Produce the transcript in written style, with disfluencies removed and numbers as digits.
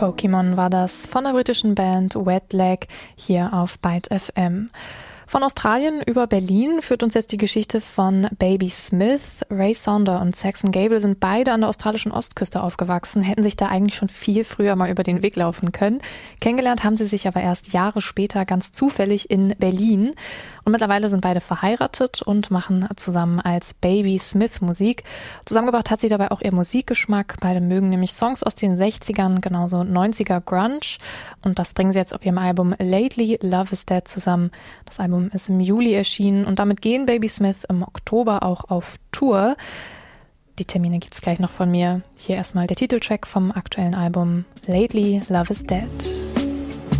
Pokémon war das von der britischen Band Wet Leg hier auf Byte FM. Von Australien über Berlin führt uns jetzt die Geschichte von Baby Smith. Ray Sonder und Saxon Gable sind beide an der australischen Ostküste aufgewachsen, hätten sich da eigentlich schon viel früher mal über den Weg laufen können. Kennengelernt haben sie sich aber erst Jahre später ganz zufällig in Berlin. Und mittlerweile sind beide verheiratet und machen zusammen als Baby Smith Musik. Zusammengebracht hat sie dabei auch ihr Musikgeschmack. Beide mögen nämlich Songs aus den 60ern, genauso 90er Grunge. Und das bringen sie jetzt auf ihrem Album Lately Love Is Dead zusammen. Das Album ist im Juli erschienen und damit gehen Baby Smith im Oktober auch auf Tour. Die Termine gibt's gleich noch von mir. Hier erstmal der Titeltrack vom aktuellen Album Lately Love Is Dead.